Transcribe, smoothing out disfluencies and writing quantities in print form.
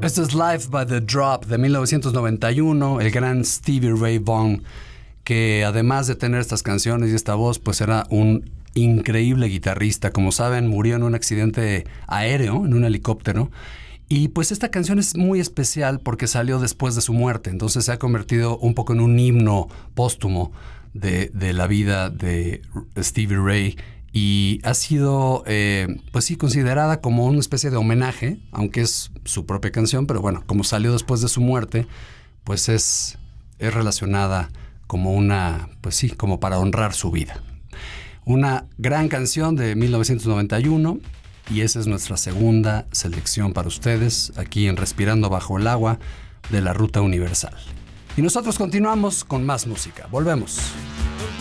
Esto es Live by the Drop de 1991, el gran Stevie Ray Vaughan, que además de tener estas canciones y esta voz, pues era un increíble guitarrista. Como saben, murió en un accidente aéreo, en un helicóptero. Y pues esta canción es muy especial porque salió después de su muerte. Entonces se ha convertido un poco en un himno póstumo de la vida de Stevie Ray. Y ha sido, pues sí, considerada como una especie de homenaje, aunque es su propia canción. Pero bueno, como salió después de su muerte, pues es relacionada como una, pues sí, como para honrar su vida. Una gran canción de 1991. Y esa es nuestra segunda selección para ustedes, aquí en Respirando Bajo el Agua de la Ruta Universal. Y nosotros continuamos con más música. Volvemos.